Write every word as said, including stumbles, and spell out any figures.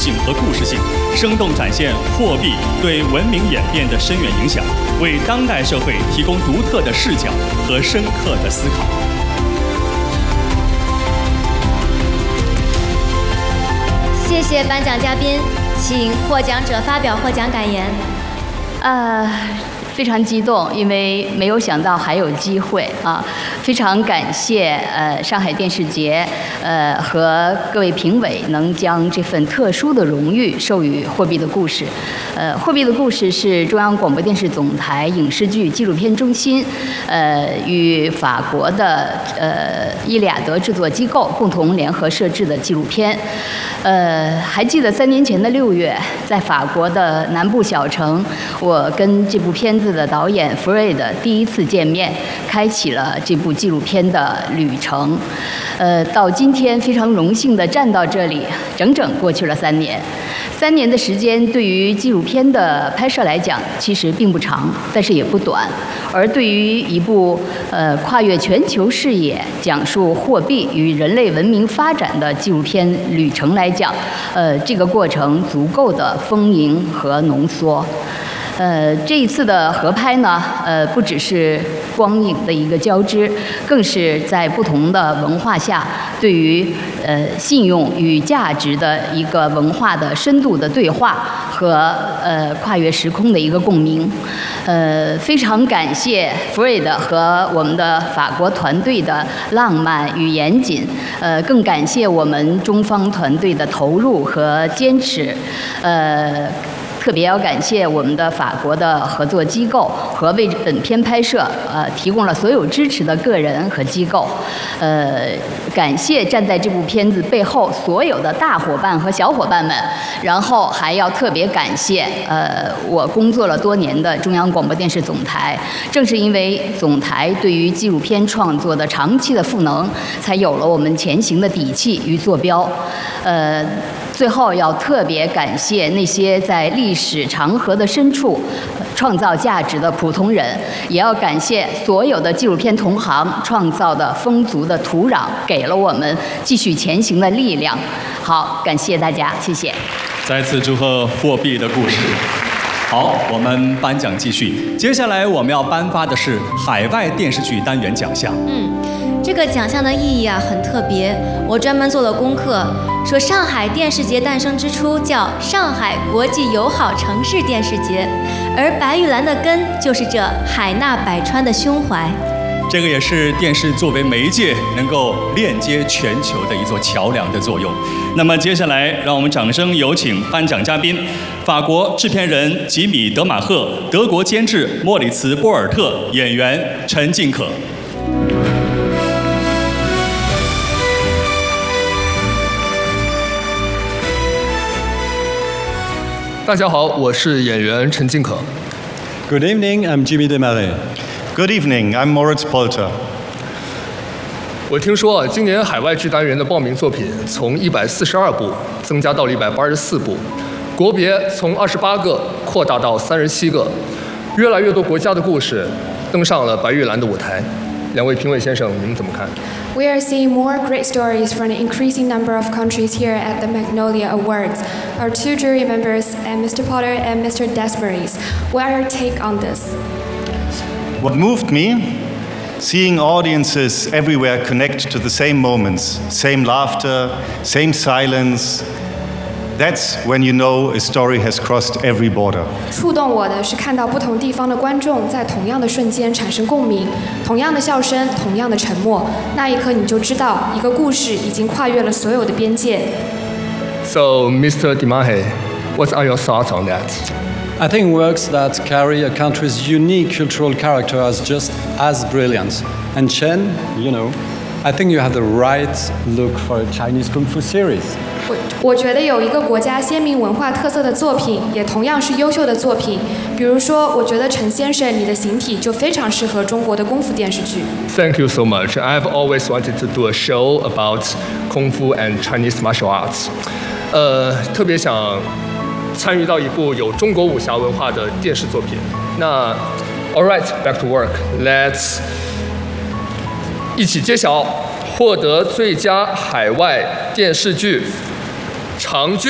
性和故事性，生动展现货币对文明演变的深远影响，为当代社会提供独特的视角和深刻的思考。 谢谢颁奖嘉宾，请获奖者发表获奖感言。 呃，非常激动，因为没有想到还有机会啊！非常感谢呃上海电视节呃和各位评委能将这份特殊的荣誉授予《货币的故事》。呃，《货币的故事》是中央广播电视总台影视剧纪录片中心呃与法国的呃伊利亚德制作机构共同联合摄制的纪录片。呃，还记得三年前的六月，在法国的南部小城，我跟这部片子的导演弗瑞德第一次见面，开启了这部纪录片的旅程。呃，到今天非常荣幸地站到这里，整整过去了三年。三年的时间对于纪录片的拍摄来讲，其实并不长，但是也不短。而对于一部呃跨越全球视野、讲述货币与人类文明发展的纪录片旅程来讲，呃，这个过程足够的丰盈和浓缩。呃，这一次的合拍呢，呃，不只是光影的一个交织，更是在不同的文化下对于呃信用与价值的一个文化的深度的对话和呃跨越时空的一个共鸣。呃，非常感谢弗瑞德和我们的法国团队的浪漫与严谨，呃，更感谢我们中方团队的投入和坚持，呃。特别要感谢我们的法国的合作机构和为本片拍摄呃提供了所有支持的个人和机构，呃，感谢站在这部片子背后所有的大伙伴和小伙伴们，然后还要特别感谢呃我工作了多年的中央广播电视总台，正是因为总台对于纪录片创作的长期的赋能，才有了我们前行的底气与坐标，呃。最后要特别感谢那些在历史长河的深处创造价值的普通人，也要感谢所有的纪录片同行创造的丰足的土壤，给了我们继续前行的力量。好，感谢大家，谢谢。 再次祝贺货币的故事。好，我们颁奖继续。接下来我们要颁发的是海外电视剧单元奖项。 嗯，这个奖项的意义啊很特别，我专门做了功课，说上海电视节诞生之初叫上海国际友好城市电视节，而白玉兰的根就是这海纳百川的胸怀。 这个也是电视作为媒介能够链接全球的一座桥梁的作用。那么接下来让我们掌声有请颁奖嘉宾，法国制片人吉米·德马赫，德国监制莫里茨·波尔特，演员陈静可。 大家好，我是演员陈静可。 Good evening, I'm Jimmy Desmarais. Good evening, I'm Moritz Polter. 我听说啊，今年海外剧单元的报名作品从一百四十二部增加到了一百八十四部，国别从二十八个扩大到三十七个，越来越多国家的故事登上了白玉兰的舞台。两位评委先生，你们怎么看？ We are seeing more great stories from an increasing number of countries here at the Magnolia Awards. Our two jury members, and Mister Potter and Mister Desmarais, what are your take on this? What moved me? Seeing audiences everywhere connect to the same moments, same laughter, same silence. That's when you know a story has crossed every border. 触动我的是看到不同地方的观众在同样的瞬间产生共鸣，同样的笑声，同样的沉默。那一刻你就知道，一个故事已经跨越了所有的边界。 So, Mister Desmarais, what are your thoughts on that? I think works that carry a country's unique cultural character are just as brilliant. And Chen, you know, I think you have the right look for a Chinese Kung Fu series. 我我觉得有一个国家鲜明文化特色的作品，也同样是优秀的作品。比如说，我觉得陈先生你的形体就非常适合中国的功夫电视剧。 Thank you so much. I've always wanted to do a show about Kung Fu and Chinese martial arts. 呃，特别想参与到一部有中国武侠文化的电视作品。那 ，All right, back to work. Let's 一起揭晓获得最佳海外电视剧长剧。